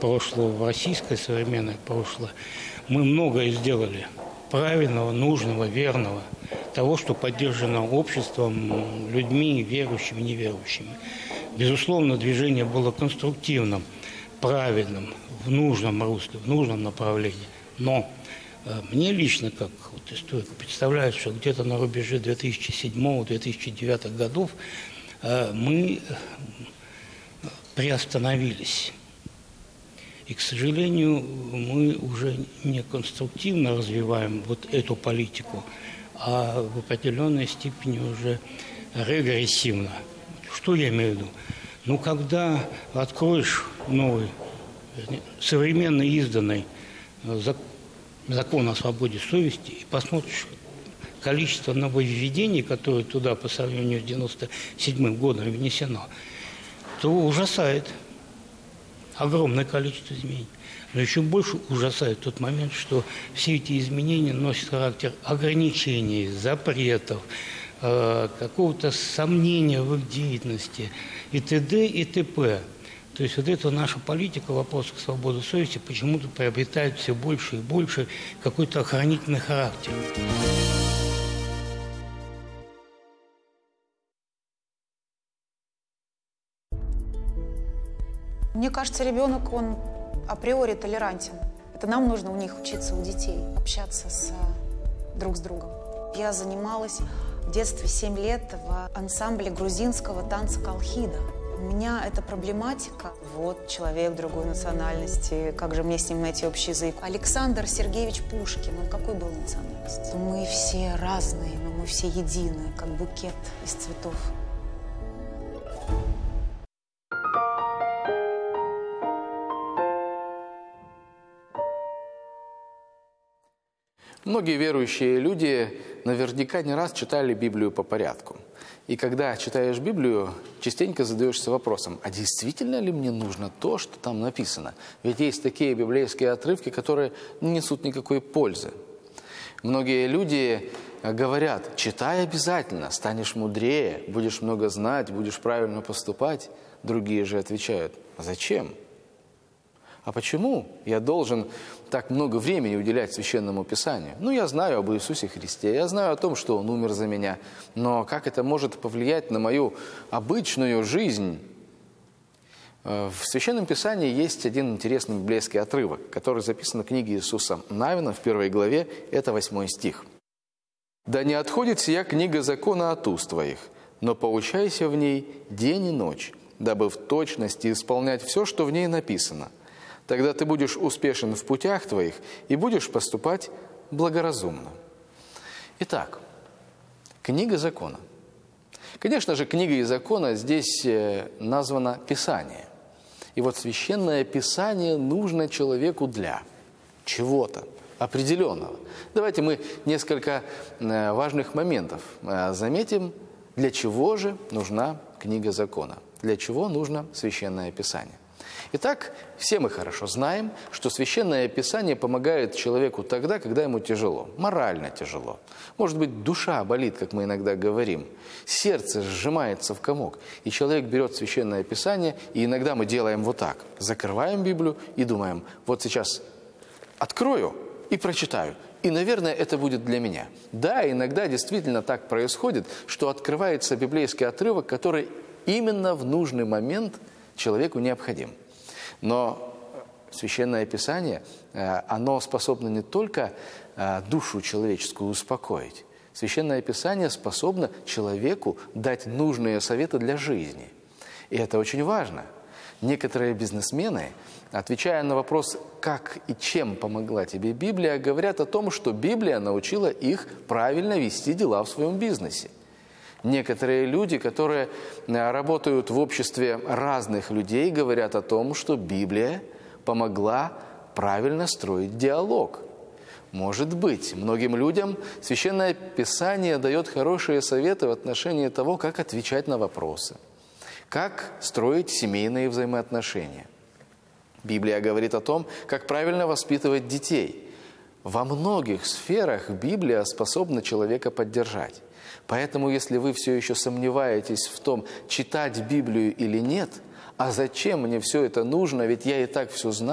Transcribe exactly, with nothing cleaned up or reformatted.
прошлого, в российское современное прошлое, мы многое сделали правильного, нужного, верного, того, что поддержано обществом, людьми, верующими, неверующими. Безусловно, движение было конструктивным, правильным, в нужном русле, в нужном направлении. Но э, мне лично, как вот историку, представляется, что где-то на рубеже две тысячи седьмого — две тысячи девятого годов э, мы приостановились. И, к сожалению, мы уже не конструктивно развиваем вот эту политику, а в определенной степени уже регрессивно. Что я имею в виду? Ну, когда откроешь новый, современно изданный закон о свободе совести и посмотришь количество нововведений, которые туда по сравнению с девяносто седьмым годом внесено, то ужасает. Огромное количество изменений. Но еще больше ужасает тот момент, что все эти изменения носят характер ограничений, запретов, э, какого-то сомнения в их деятельности и т.д. и т.п. То есть вот эта наша политика в вопросах свободы совести почему-то приобретает все больше и больше какой-то охранительный характер. Мне кажется, ребенок, он априори толерантен. Это нам нужно у них учиться, у детей, общаться с, друг с другом. Я занималась в детстве семь лет в ансамбле грузинского танца колхида. У меня эта проблематика. Вот человек другой национальности, как же мне с ним найти общий язык? Александр Сергеевич Пушкин, он какой был национальности? Мы все разные, но мы все единые, как букет из цветов. Многие верующие люди наверняка не раз читали Библию по порядку. И когда читаешь Библию, частенько задаешься вопросом, а действительно ли мне нужно то, что там написано? Ведь есть такие библейские отрывки, которые не несут никакой пользы. Многие люди говорят, читай обязательно, станешь мудрее, будешь много знать, будешь правильно поступать. Другие же отвечают, а зачем? А почему я должен так много времени уделять Священному Писанию? Ну, я знаю об Иисусе Христе, я знаю о том, что Он умер за меня. Но как это может повлиять на мою обычную жизнь? В Священном Писании есть один интересный библейский отрывок, который записан в книге Иисуса Навина в первой главе, это восьмой стих. «Да не отходит сия книга закона от уст твоих, но поучайся в ней день и ночь, дабы в точности исполнять все, что в ней написано. Тогда ты будешь успешен в путях твоих и будешь поступать благоразумно». Итак, книга закона. Конечно же, книгой закона здесь названо Писание. И вот Священное Писание нужно человеку для чего-то определенного. Давайте мы несколько важных моментов заметим, для чего же нужна книга закона, для чего нужно Священное Писание. Итак, все мы хорошо знаем, что Священное Писание помогает человеку тогда, когда ему тяжело, морально тяжело. Может быть, душа болит, как мы иногда говорим, сердце сжимается в комок, и человек берет Священное Писание, и иногда мы делаем вот так, закрываем Библию и думаем, вот сейчас открою и прочитаю, и, наверное, это будет для меня. Да, иногда действительно так происходит, что открывается библейский отрывок, который именно в нужный момент человеку необходим. Но Священное Писание, оно способно не только душу человеческую успокоить. Священное Писание способно человеку дать нужные советы для жизни. И это очень важно. Некоторые бизнесмены, отвечая на вопрос, как и чем помогла тебе Библия, говорят о том, что Библия научила их правильно вести дела в своем бизнесе. Некоторые люди, которые работают в обществе разных людей, говорят о том, что Библия помогла правильно строить диалог. Может быть, многим людям Священное Писание дает хорошие советы в отношении того, как отвечать на вопросы, как строить семейные взаимоотношения. Библия говорит о том, как правильно воспитывать детей. Во многих сферах Библия способна человека поддержать. Поэтому, если вы все еще сомневаетесь в том, читать Библию или нет, а зачем мне все это нужно, ведь я и так все знаю,